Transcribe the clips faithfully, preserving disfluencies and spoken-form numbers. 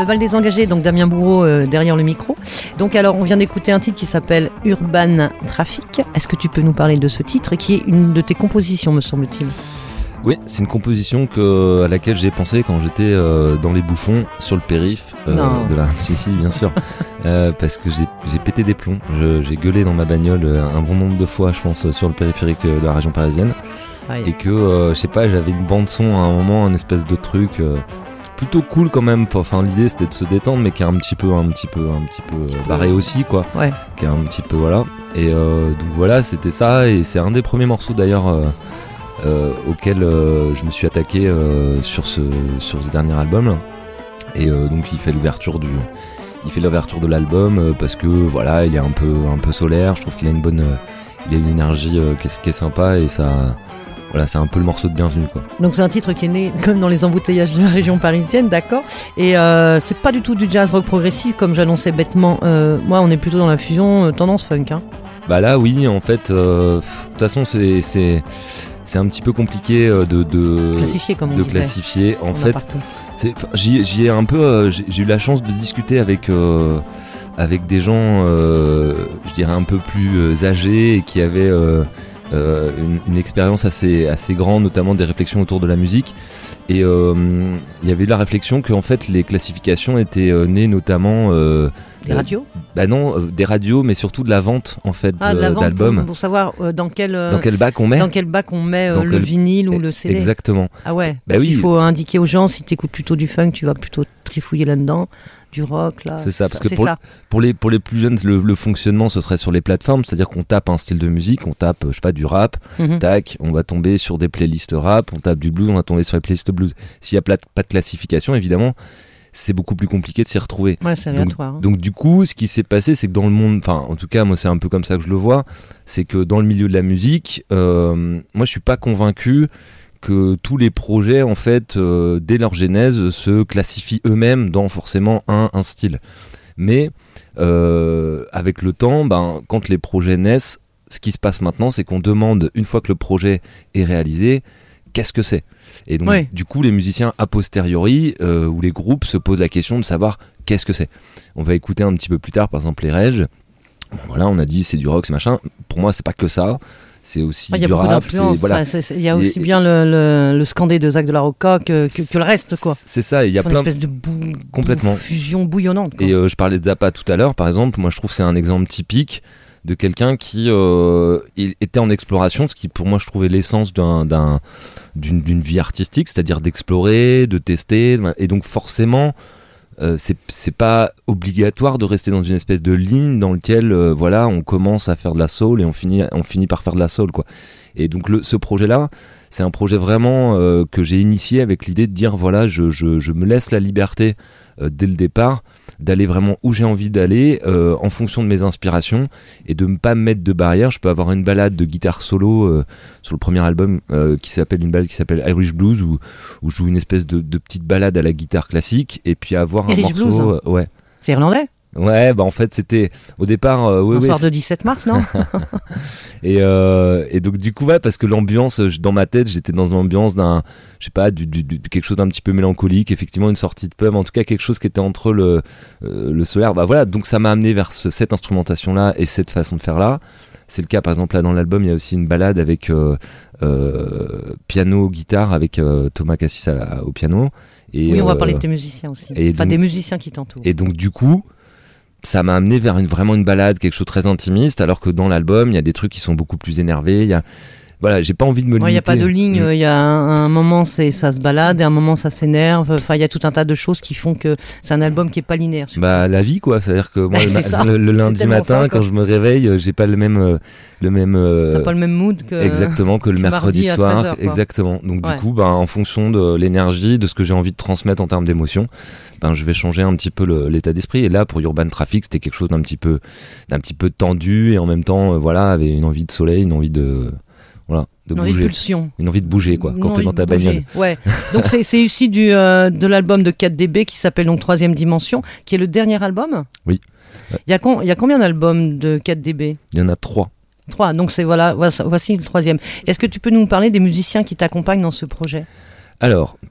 Le Val des Engagés, donc Damien Bourreau euh, derrière le micro. Donc alors on vient d'écouter un titre qui s'appelle Urban Traffic. Est-ce que tu peux nous parler de ce titre qui est une de tes compositions, me semble-t-il? Oui, c'est une composition que, à laquelle j'ai pensé quand j'étais euh, dans les bouchons sur le périph' euh, de la... Si, si, bien sûr. euh, parce que j'ai, j'ai pété des plombs. Je, j'ai gueulé dans ma bagnole un bon nombre de fois, je pense, sur le périphérique de la région parisienne. Aïe. Et que, euh, je sais pas, j'avais une bande-son à un moment, un espèce de truc... Euh, plutôt cool quand même, enfin l'idée c'était de se détendre mais qui est un petit peu un petit peu un petit peu, petit peu barré aussi quoi, ouais. Qui est un petit peu voilà et euh, donc voilà c'était ça et c'est un des premiers morceaux d'ailleurs euh, euh, auquel euh, je me suis attaqué euh, sur ce sur ce dernier album et euh, donc il fait l'ouverture du il fait l'ouverture de l'album euh, parce que voilà il est un peu un peu solaire, je trouve qu'il a une bonne euh, il a une énergie euh, qui, est, qui est sympa et ça voilà, c'est un peu le morceau de bienvenue quoi. Donc c'est un titre qui est né comme dans les embouteillages de la région parisienne, d'accord. Et euh, c'est pas du tout du jazz rock progressif comme j'annonçais bêtement. Euh, moi, on est plutôt dans la fusion euh, tendance funk. Hein. Bah là, oui, en fait, euh, de toute façon, c'est c'est c'est un petit peu compliqué de de classifier comme on de disait. classifier. En fait, c'est, j'y j'y ai un peu, euh, j'ai, j'ai eu la chance de discuter avec euh, avec des gens, euh, je dirais un peu plus euh, âgés et qui avaient euh, Euh, une, une expérience assez, assez grande, notamment des réflexions autour de la musique. Et il euh, y avait eu la réflexion que en fait, les classifications étaient euh, nées notamment... Euh, des radios euh, Bah non, euh, des radios, mais surtout de la vente en fait, ah, de la euh, vente d'albums. Pour, pour savoir euh, dans, quel, euh, dans quel bac on met. Dans quel bac on met euh, le quel... vinyle ou le C D. Exactement. Ah ouais, bah parce oui. qu'il faut indiquer aux gens, si tu écoutes plutôt du funk, tu vas plutôt trifouiller là-dedans. Du rock là. C'est ça, parce que c'est pour, ça. pour, les, pour les plus jeunes, le, le fonctionnement ce serait sur les plateformes, c'est-à-dire qu'on tape un style de musique, on tape, je sais pas, du rap, mm-hmm. tac, on va tomber sur des playlists rap, on tape du blues, on va tomber sur les playlists blues. S'il y a pas de classification, évidemment, c'est beaucoup plus compliqué de s'y retrouver. Ouais, c'est aléatoire. Donc, hein. donc du coup, ce qui s'est passé, c'est que dans le monde, enfin, en tout cas, moi, c'est un peu comme ça que je le vois, c'est que dans le milieu de la musique, euh, moi, je suis pas convaincu que tous les projets, en fait, euh, dès leur genèse, se classifient eux-mêmes dans forcément un, un style. Mais euh, avec le temps, ben, quand les projets naissent, ce qui se passe maintenant, c'est qu'on demande, une fois que le projet est réalisé, qu'est-ce que c'est ? Et donc, oui. du coup, les musiciens a posteriori, euh, ou les groupes, se posent la question de savoir qu'est-ce que c'est. On va écouter un petit peu plus tard, par exemple, les Reg. Bon, voilà, on a dit c'est du rock, c'est machin. Pour moi, c'est pas que ça. C'est aussi ah, du rap. Il voilà. y a aussi et, bien le, le, le scandé de Zach de la Rocca que, que, que le reste, quoi. C'est ça, il y a plein une espèce de bou- complètement. Bou- fusion bouillonnante. Quoi. Et euh, je parlais de Zappa tout à l'heure, par exemple. Moi, je trouve que c'est un exemple typique de quelqu'un qui euh, était en exploration, ce qui pour moi je trouvais l'essence d'un, d'un, d'une, d'une vie artistique, c'est-à-dire d'explorer, de tester, et donc forcément euh, c'est, c'est pas obligatoire de rester dans une espèce de ligne dans laquelle euh, voilà, on commence à faire de la soul et on finit, on finit par faire de la soul, quoi. Et donc le, ce projet-là, c'est un projet vraiment euh, que j'ai initié avec l'idée de dire voilà, je, je, je me laisse la liberté euh, dès le départ d'aller vraiment où j'ai envie d'aller euh, en fonction de mes inspirations et de ne pas me mettre de barrière. Je peux avoir une balade de guitare solo euh, sur le premier album euh, qui s'appelle une balade qui s'appelle Irish Blues où, où je joue une espèce de, de petite balade à la guitare classique et puis avoir Irish un morceau Blues, euh, ouais. C'est irlandais. Ouais, bah en fait c'était au départ euh, ouais, un ouais, soir c'est... de dix-sept mars, non? et, euh, et donc du coup ouais, parce que l'ambiance dans ma tête j'étais dans une ambiance d'un je sais pas du, du, du quelque chose d'un petit peu mélancolique, effectivement une sortie de pub, en tout cas quelque chose qui était entre le euh, le solaire, bah voilà, donc ça m'a amené vers ce, cette instrumentation là et cette façon de faire là. C'est le cas par exemple là dans l'album il y a aussi une balade avec euh, euh, piano guitare avec euh, Thomas Cassis à la, au piano. Et, oui on va euh, parler de tes musiciens aussi, enfin donc, des musiciens qui t'entourent. Et donc du coup ça m'a amené vers une, vraiment une balade, quelque chose de très intimiste, alors que dans l'album, il y a des trucs qui sont beaucoup plus énervés. Il y a, voilà, j'ai pas envie de me limiter. Il n'y a pas de ligne, il mmh. y a un, un moment c'est, ça se balade et un moment ça s'énerve. Enfin, il y a tout un tas de choses qui font que c'est un album qui est pas linéaire. Bah la vie quoi, c'est-à-dire que moi le, le, le lundi matin ça, quand je me réveille, j'ai pas le même le même. T'as pas le même mood que. Exactement que le que mercredi soir. treize heures, exactement. Donc ouais. du coup, bah en fonction de l'énergie, de ce que j'ai envie de transmettre en termes d'émotion, ben je vais changer un petit peu le, l'état d'esprit. Et là pour Urban Traffic, c'était quelque chose d'un petit peu d'un petit peu tendu et en même temps, euh, voilà, avait une envie de soleil, une envie de Voilà, de une bouger. envie de pulsion. Une envie de bouger, quoi, quand t'es dans ta bagnole. Ouais. Donc c'est, c'est issu du, euh, de l'album de quatre D B qui s'appelle donc Troisième Dimension, qui est le dernier album. Oui. Il y a, con, il y a combien d'albums de quatre D B ? Il y en a trois. Trois, donc c'est, voilà, voici le troisième. Est-ce que tu peux nous parler des musiciens qui t'accompagnent dans ce projet ? Alors,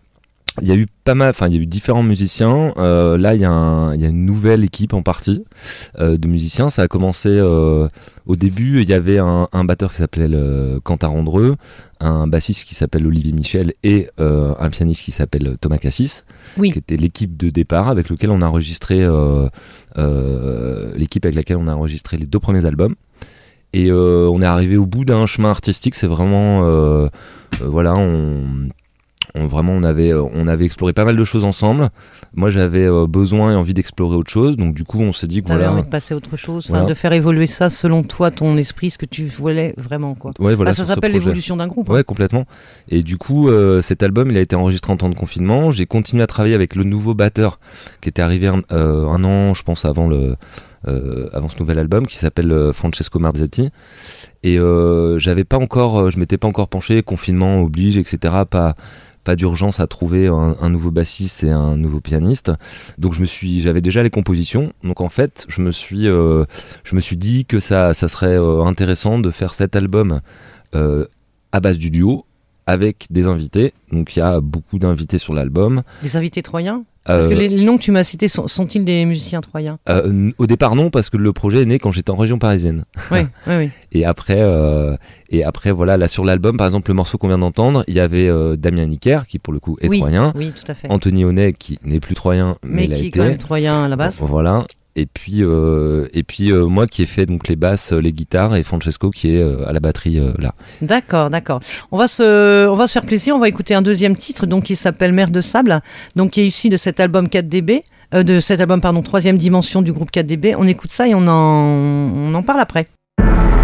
il y a eu pas mal, enfin il y a eu différents musiciens. Euh, là il y, y a une nouvelle équipe en partie euh, de musiciens. Ça a commencé euh, au début. Il y avait un, un batteur qui s'appelait euh, Quentin Rondreux, un bassiste qui s'appelle Olivier Michel et euh, un pianiste qui s'appelle Thomas Cassis, oui. qui était l'équipe de départ avec lequel on a enregistré euh, euh, l'équipe avec laquelle on a enregistré les deux premiers albums. Et euh, on est arrivé au bout d'un chemin artistique. C'est vraiment euh, euh, voilà on On, vraiment, on avait, on avait exploré pas mal de choses ensemble. Moi, j'avais euh, besoin et envie d'explorer autre chose. Donc, du coup, on s'est dit que T'avais voilà. envie de passer à autre chose, Voilà. de faire évoluer ça selon toi, ton esprit, ce que tu voulais vraiment, quoi. Ouais, voilà, ah, ça sur ce s'appelle projet. l'évolution d'un groupe. Hein. Ouais, complètement. Et du coup, euh, cet album, il a été enregistré en temps de confinement. J'ai continué à travailler avec le nouveau batteur qui était arrivé un, euh, un an, je pense, avant le. Euh, avant ce nouvel album qui s'appelle euh, Francesco Marzatti et euh, j'avais pas encore je m'étais pas encore penché, confinement oblige, etc. pas pas d'urgence à trouver un, un nouveau bassiste et un nouveau pianiste, donc je me suis j'avais déjà les compositions, donc en fait je me suis euh, je me suis dit que ça ça serait euh, intéressant de faire cet album euh, à base du duo avec des invités. Donc il y a beaucoup d'invités sur l'album. Des invités troyens ? Parce Euh, que les, les noms que tu m'as cités sont, sont-ils des musiciens troyens ? euh, au départ non, parce que le projet est né quand j'étais en région parisienne. Oui, oui, oui. Et après, euh, et après voilà, là sur l'album, par exemple, le morceau qu'on vient d'entendre, il y avait euh, Damien Nicquer, qui pour le coup est oui, troyen. oui, tout à fait. Anthony Honnet, qui n'est plus troyen, mais, Mais il a qui est été. quand même troyen à la base. Bon, voilà. Et puis, euh, et puis euh, moi qui ai fait donc les basses, les guitares, et Francesco qui est euh, à la batterie euh, là. D'accord, d'accord. On va se, on va se faire plaisir. On va écouter un deuxième titre, donc qui s'appelle Mer de sable, donc qui est issu de cet album quatre D B, euh, de cet album pardon, troisième dimension du groupe quatre D B. On écoute ça et on en, on en parle après.